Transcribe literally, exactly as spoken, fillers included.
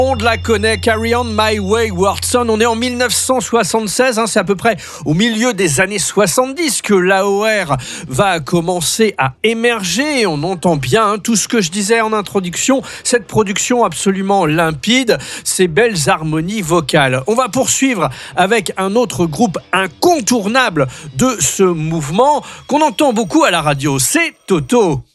On la connaît, Carry On My Wayward Son. On est en mille neuf cent soixante-seize, hein, c'est à peu près au milieu des années soixante-dix que l'A O R va commencer à émerger. On entend bien hein, tout ce que je disais en introduction, cette production absolument limpide, ces belles harmonies vocales. On va poursuivre avec un autre groupe incontournable de ce mouvement qu'on entend beaucoup à la radio, c'est Toto.